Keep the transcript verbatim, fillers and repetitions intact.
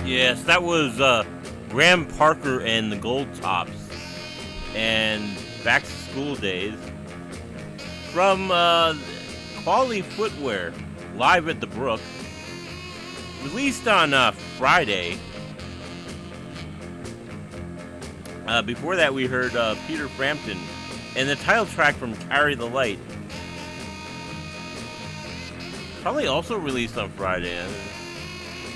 Yes, that was uh, Graham Parker and the Gold Tops and Back to School Days from uh, Quality Footwear live at the Brook, released on uh, Friday. Uh, before that, we heard uh, Peter Frampton and the title track from Carry the Light, probably also released on Friday.